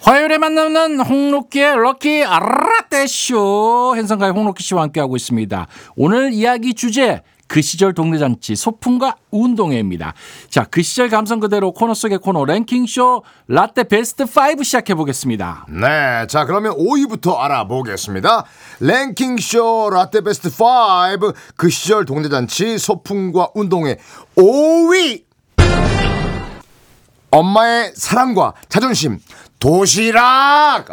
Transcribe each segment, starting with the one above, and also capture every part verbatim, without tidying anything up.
화요일에 만나는 홍록기의 럭키 라떼쇼, hen성가의 홍록기 씨와 함께하고 있습니다. 오늘 이야기 주제, 그 시절 동네잔치 소풍과 운동회입니다. 자, 그 시절 감성 그대로 코너 속의 코너 랭킹쇼 라떼 베스트 오 시작해보겠습니다. 네, 자 그러면 오 위부터 알아보겠습니다. 랭킹쇼 라떼 베스트 오, 그 시절 동네잔치 소풍과 운동회 오 위, 엄마의 사랑과 자존심 도시락.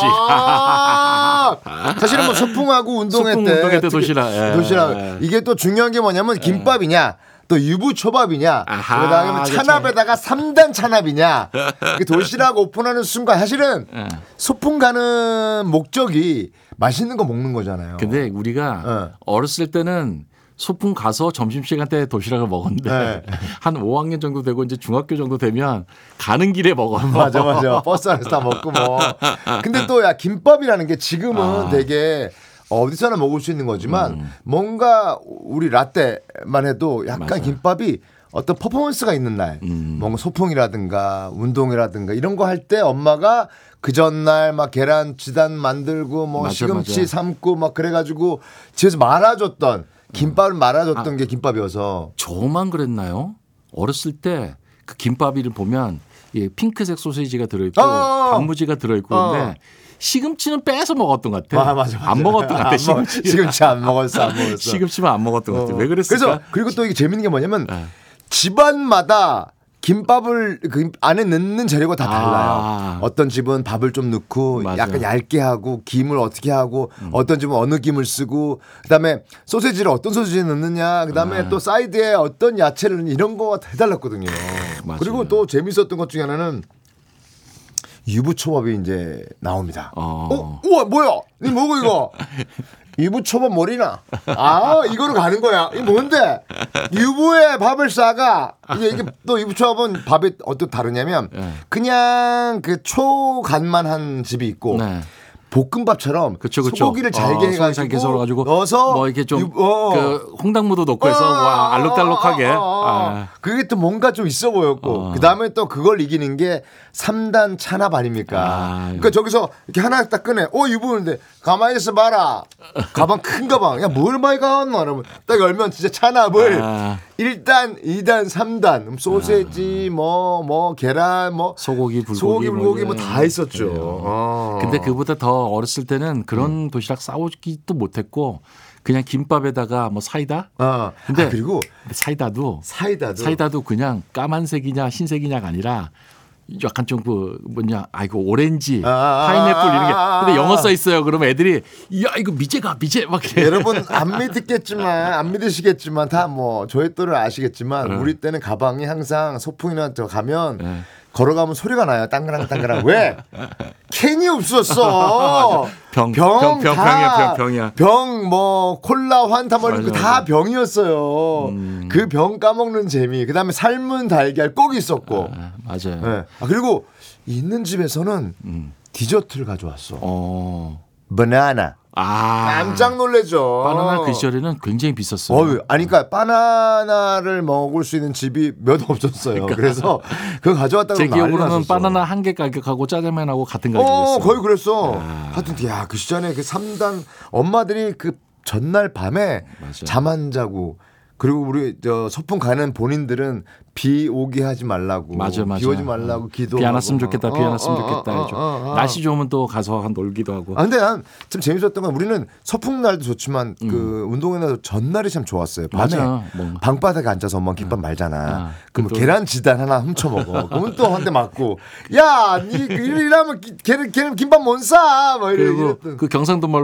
도시락. 사실은 뭐 소풍하고 운동회 소풍, 때, 운동회 때 도시락. 예. 도시락. 예. 이게 또 중요한 게 뭐냐면 김밥이냐 또 유부초밥이냐, 아하, 그다음에 찬압에다가 삼 단 찬압이냐. 그 도시락 오픈하는 순간 사실은 예. 소풍 가는 목적이 맛있는 거 먹는 거잖아요. 근데 우리가 예. 어렸을 때는 소풍 가서 점심시간 때 도시락을 먹었는데 네. 한 오 학년 정도 되고 이제 중학교 정도 되면 가는 길에 먹어. 맞아 맞아. 버스 안에서 다 먹고 뭐. 근데 또 야 김밥이라는 게 지금은 아. 되게 어디서나 먹을 수 있는 거지만 음. 뭔가 우리 라떼만 해도 약간 맞아. 김밥이 어떤 퍼포먼스가 있는 날, 음. 뭔가 소풍이라든가 운동이라든가 이런 거 할 때 엄마가 그 전날 막 계란 지단 만들고 뭐 맞아, 시금치 맞아. 삶고 막 그래가지고 집에서 말아줬던 김밥을 말아줬던 아. 게 김밥이어서. 저만 그랬나요? 어렸을 때 그 김밥이를 보면 예, 핑크색 소시지가 들어있고 어. 단무지가 들어있고 어. 근데 시금치는 빼서 먹었던 것 같아. 아, 맞아, 맞아. 안 먹었던 것 같아. 안 먹- 시금치. 시금치 안 먹었어, 안 먹었어. 시금치만 안 먹었던 것 같아. 왜 그랬을까? 그래서 그리고 또 이게 재밌는 게 뭐냐면 네. 집안마다 김밥을 그 안에 넣는 재료가 다 달라요. 아. 어떤 집은 밥을 좀 넣고 맞아. 약간 얇게 하고 김을 어떻게 하고 어떤 집은 어느 김을 쓰고 그다음에 소세지를 어떤 소세지를 넣느냐 그다음에 네. 또 사이드에 어떤 야채를 넣느냐 이런 거가 다 달랐거든요. 맞아요. 그리고 또 재밌었던 것 중에 하나는 유부초밥이 이제 나옵니다. 어. 어, 우와 뭐야? 이 뭐고 이거? 유부초밥 머리나? 아 이거로 가는 거야. 이게 뭔데? 유부에 밥을 싸가. 이게, 이게 또 유부초밥은 밥이 어떻게 다르냐면 네. 그냥 그 초간만 한 집이 있고 네. 볶음밥처럼 그쵸, 그쵸. 소고기를 잘게 어, 해가지고 잘게 썰어가지고 넣어서 뭐 이렇게 좀 유- 어. 그 홍당무도 넣고 해서 어, 와, 알록달록하게. 어, 어, 어, 어. 아. 그게 또 뭔가 좀 있어 보였고 어. 그 다음에 또 그걸 이기는 게 삼 단 찬압 아닙니까? 아, 그러니까 저기서 이렇게 하나 딱 꺼내. 어 유부는데 가만히 있어 봐라. 가방 큰 가방. 야 뭘 많이 가왔노? 이러면 딱 열면 진짜 찬압을 아. 일 단, 이 단, 삼 단 소세지 뭐 뭐 계란 뭐 소고기, 불고기, 소고기, 불고기 뭐 뭐 다 있었죠. 그래요. 어. 근데 그보다 더 어렸을 때는 그런 도시락 싸오기도 못했고 그냥 김밥에다가 뭐 사이다. 어. 근데 아, 그리고 근데 사이다도 사이다도 사이다도 그냥 까만색이냐 흰색이냐가 아니라 약간 좀 그 뭐냐 아이고 오렌지 아, 아, 파인애플 이런 게 아, 아, 근데 영어 아. 써 있어요. 그러면 애들이 야 이거 미제가 미제 막 이래. 여러분 안 믿겠지만 안 믿으시겠지만 다 뭐 저희 또를 아시겠지만 네. 우리 때는 가방이 항상 소풍이나 저 가면 네. 걸어가면 소리가 나요. 땅그랑 땅그랑. 왜? 캔이 없었어. 병, 병, 병, 병, 다 병이야, 병, 병이야. 병, 뭐 콜라, 환타 뭐 이런 맞아, 거다 맞아. 병이었어요. 음. 그 병 까먹는 재미. 그다음에 삶은 달걀 꼭 있었고. 아, 맞아요. 네. 아, 그리고 있는 집에서는 음. 디저트를 가져왔어. 어. 바나나. 아. 깜짝 놀래죠. 바나나 그 시절에는 굉장히 비쌌어요. 어, 아니, 그러니까 바나나를 먹을 수 있는 집이 몇 없었어요. 그래서 그거 가져왔다고 제 난리 기억으로는 났었어. 바나나 한 개 가격하고 짜장면하고 같은 어, 가격이었어요. 거의 그랬어. 아. 하여튼 야, 그 시절에 그 삼 단 엄마들이 그 전날 밤에 맞아. 잠 안 자고 그리고 우리 저 소풍 가는 본인들은 비 오게 하지 말라고, 맞아, 맞아. 비 오지 말라고 기도. 비 안 왔으면 좋겠다. 비 안 왔으면 좋겠다. 해줘. 어, 어, 어. 날씨 좋으면 또 가서 한 놀기도 하고. 아, 근데 난 참 재밌었던 건 우리는 소풍 날도 좋지만 그 운동회 날도 전날이 참 좋았어요. 밤에 맞아. 뭐. 방바닥에 앉아서 엄마 김밥 말잖아. 아, 그럼 그것도- 계란 지단 하나 훔쳐 먹어. 그러면 또 한 대 맞고, 야, 니 이러면 걔는 걔는 김밥 못 사. 막 이래. 그리고 이랬던. 그 경상도 말로